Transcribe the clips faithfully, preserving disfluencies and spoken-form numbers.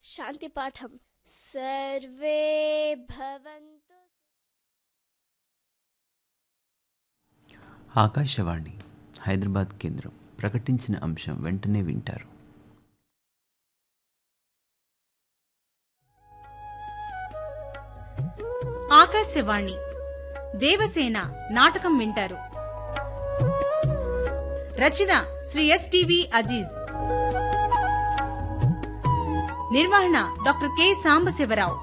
శాంతి పాఠం. సర్వే భవంతు. ఆకాశవాణి హైదరాబాద్ కేంద్రం ప్రకటించిన అంశం వెంటనే వింటారు. ఆకాశవాణి దేవసేన నాటకం వింటారు. రచన శ్రీ ఎస్ టివి అజీజ్. నిర్వహణ డాక్టర్ కె సాంబశివరావు.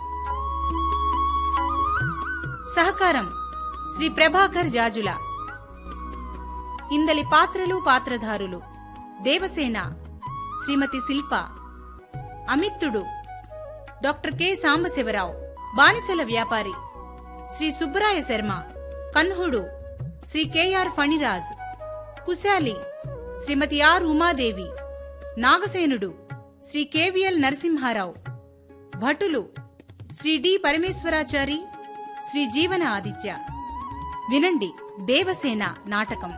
సహకారం శ్రీ ప్రభాకర్ జాజుల. ఇందలి పాత్రలు పాత్రధారులు: దేవసేన శ్రీమతి శిల్ప, అమిత్తుడు డాక్టర్ కె సాంబశివరావు, బానిసల వ్యాపారి Shri Subbaraya Sharma, కన్హుడు Shri KR Phaniraj, Kushali Shrimati are Umadevi, నాగసేనుడు Shri KVL Narasimha Rao, భటులు శ్రీ డి పరమేశ్వరాచారి, శ్రీ జీవన ఆదిత్య. వినండి దేవసేన నాటకం.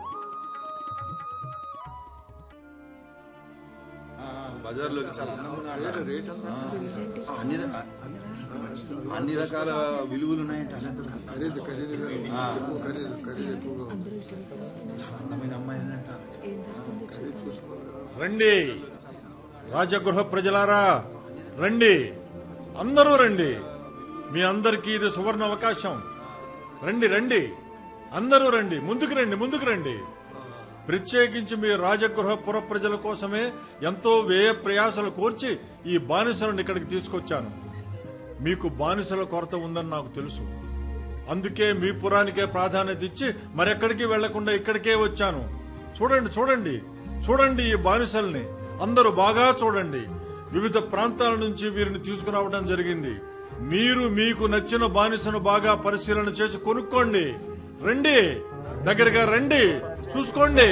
బజార్లోకి చాలా అన్ని అన్ని రకాల విలువలు ఉన్నాయంట. ఖరీదు ఖరీదు ఖరీదు ఖరీదు ఎక్కువగా ఉంది. అందమైన అమ్మాయి ఖరీదు చూసుకోవాలి కదా. రండి రాజగృహ ప్రజలారా, రండి, అందరూ రండి. మీ అందరికీ ఇది సువర్ణ అవకాశం. రండి రండి, అందరూ రండి, ముందుకు రండి, ముందుకు రండి. ప్రత్యేకించి మీ రాజగృహ పుర ప్రజల కోసమే ఎంతో వ్యయ ప్రయాసలు కోర్చి ఈ బానిసలను ఇక్కడికి తీసుకొచ్చాను. మీకు బానిసల కొరత ఉందని నాకు తెలుసు. అందుకే మీ పురానికే ప్రాధాన్యత ఇచ్చి మరెక్కడికి వెళ్లకుండా ఇక్కడికే వచ్చాను. చూడండి చూడండి చూడండి ఈ బానిసల్ని అందరూ బాగా చూడండి. వివిధ ప్రాంతాల నుంచి వీరిని తీసుకురావడం జరిగింది. మీరు మీకు నచ్చిన బానిసను బాగా పరిశీలన చేసి కొనుక్కోండి. రండి, దగ్గరగా రండి, చూసుకోండి.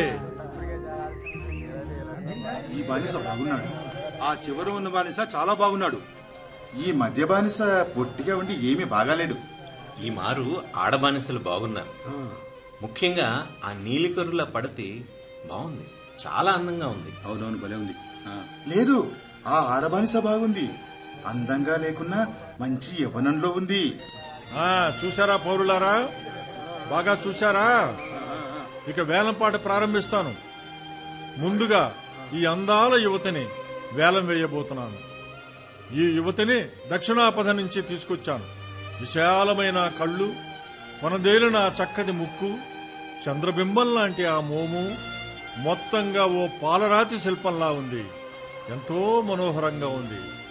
ఈ బానిస బాగున్నాడు. ఆ చివర ఉన్న బానిస చాలా బాగున్నాడు. ఈ మధ్య బానిస పొట్టిగా ఉండి ఏమీ బాగాలేడు. ఈ మారు ఆడబానిసలు బాగున్నారు. ముఖ్యంగా ఆ నీలికరుల పడతి బాగుంది, చాలా అందంగా ఉంది. అవునవును, భలే ఉంది. లేదు, ఆ ఆడబానిస బాగుంది. అందంగా లేకున్నా మంచి యవ్వనంలో ఉంది. ఆ చూశారా పౌరులారా, బాగా చూశారా? ఇక వేలంపాట ప్రారంభిస్తాను. ముందుగా ఈ అందాల యువతిని వేలం వేయబోతున్నాను. ఈ యువతిని దక్షిణాపథ నుంచి తీసుకొచ్చాను. విశాలమైన కళ్ళు, కొనదేలిన చక్కటి ముక్కు, చంద్రబింబం లాంటి ఆ మోము మొత్తంగా ఓ పాలరాతి శిల్పంలా ఉంది. ఎంతో మనోహరంగా ఉంది.